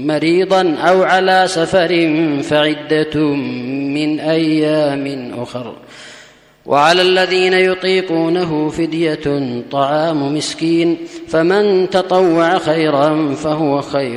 مريضا أو على سفر فعدة من أيام أخر. وعلى الذين يطيقونه فدية طعام مسكين، فمن تطوع خيرا فهو خير